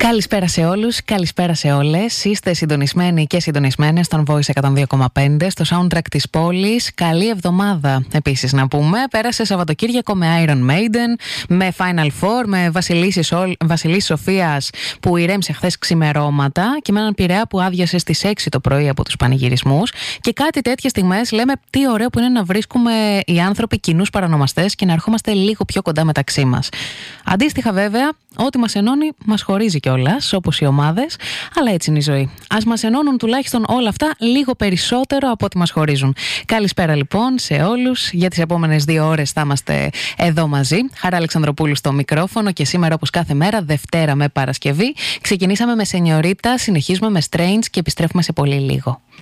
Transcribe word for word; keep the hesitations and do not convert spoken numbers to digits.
Καλησπέρα σε όλους, καλησπέρα σε όλες. Είστε συντονισμένοι και συντονισμένες στον Voice εκατόν δύο κόμμα πέντε, στο soundtrack της πόλης. Καλή εβδομάδα επίσης να πούμε. Πέρασε Σαββατοκύριακο με Iron Maiden, με Final Four, με Βασιλής Σοφίας που ηρέμησε χθες ξημερώματα και με έναν Πειραιά που άδειασε στις έξι το πρωί από τους πανηγυρισμούς. Και κάτι τέτοιες στιγμές λέμε τι ωραίο που είναι να βρίσκουμε οι άνθρωποι κοινούς παρανομαστές και να ερχόμαστε λίγο πιο κοντά μεταξύ μας. Αντίστοιχα βέβαια, ό,τι μας ενώνει μας χωρίζει κιόλας, όπως οι ομάδες, αλλά έτσι είναι η ζωή. Ας μας ενώνουν τουλάχιστον όλα αυτά λίγο περισσότερο από ό,τι μας χωρίζουν. Καλησπέρα λοιπόν σε όλους. Για τις επόμενες δύο ώρες θα είμαστε εδώ μαζί. Χαρά Αλεξανδροπούλου στο μικρόφωνο και σήμερα, όπως κάθε μέρα, Δευτέρα με Παρασκευή, ξεκινήσαμε με Σενιωρίτα, συνεχίζουμε με Strange και επιστρέφουμε σε πολύ λίγο.